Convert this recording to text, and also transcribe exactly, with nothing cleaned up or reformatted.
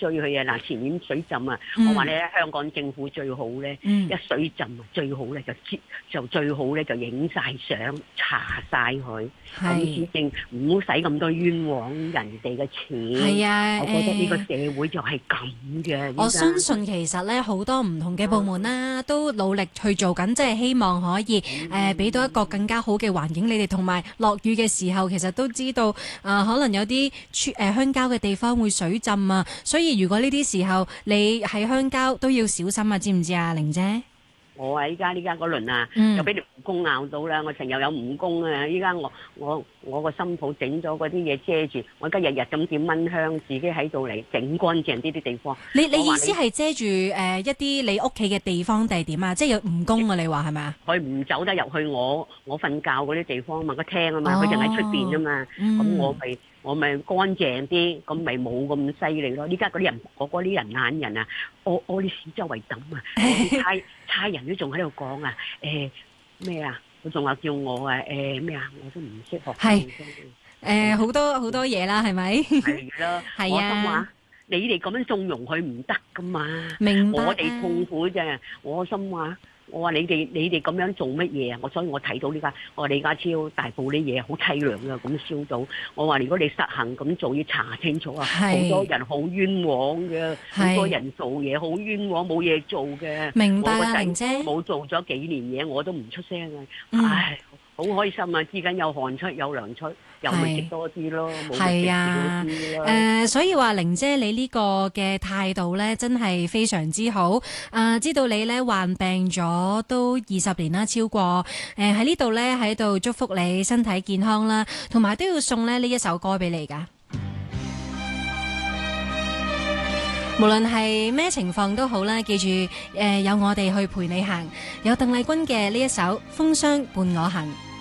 追佢啊！嗱，前年水浸啊， 嗯、 我話咧香港政府最好咧， 嗯、 一水浸啊最好咧就就最好咧就影晒相查晒佢，咁先正唔好使咁多冤枉人哋嘅錢。 係啊， 我覺得呢個社會就係咁嘅。 我相信其實咧好多唔同嘅部門啦、啊，都努力去做緊，即係希望可以誒俾、呃、到一個更加好嘅環境。你哋同埋落雨嘅時候，其實都知道啊、呃，可能有啲村誒鄉郊嘅地方會水浸啊，所以如果呢啲時候你喺鄉郊都要小心啊，知唔知啊，玲姐？ 我啊，依家呢家嗰輪啊， 嗯、 又俾條蜈蚣咬到啦！我成日有蜈蚣啊！依家我我我個新抱整咗嗰啲嘢遮住，我而家日日咁點蚊香，自己喺度嚟整乾淨呢啲地方。 你你意思係遮住誒、呃、一啲你屋企嘅地方定係點啊？即係有蜈蚣啊？你話係咪啊？ 佢唔走得入去我我瞓覺嗰啲地方嘛，個廳啊嘛，佢淨喺出邊啊嘛，咁、嗯、我咪我咪乾淨啲，咁咪冇咁犀利咯。依家嗰啲人，我嗰啲人眼人啊，屙屙啲屎周圍抌啊，差差人都仲喺度講啊，誒咩啊？佢仲話叫我啊，誒咩啊？我都唔識學。 係誒好多好多嘢啦，係咪？係咯， 係啊。 我心話你哋咁樣縱容佢唔得噶嘛， 明白啊。 我哋痛苦啫。我心話。我話你哋你哋咁樣做乜嘢啊？我所以我睇到呢家我話李家超大埔啲嘢好凄涼啊！咁燒到我話如果你實行咁做，要查清楚啊！好多人好冤枉嘅，好多人做嘢好冤枉，冇嘢做嘅。 明白啊，玲姐冇做咗幾年嘢，我都唔出聲啊！嗯、唉，好開心啊！之間有汗出有糧出，又咪食多啲咯，冇咪食少啲咯。誒、 呃，所以話玲姐你呢個嘅態度咧，真係非常之好。啊、呃，知道你咧患病咗都二十年啦，超過誒喺呢度咧喺度祝福你身體健康啦，同埋都要送咧呢一首歌俾你噶。無論係咩情況都好啦，記住誒、呃、有我哋去陪你行，有鄧麗君嘅呢一首《風霜伴我行》。